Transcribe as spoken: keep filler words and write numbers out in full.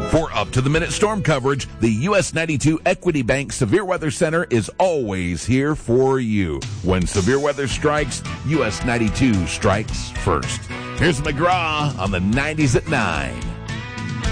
For up-to-the-minute storm coverage, the U S ninety-two Equity Bank Severe Weather Center is always here for you. When severe weather strikes, U S ninety-two strikes first. Here's McGraw on the nineties at nine.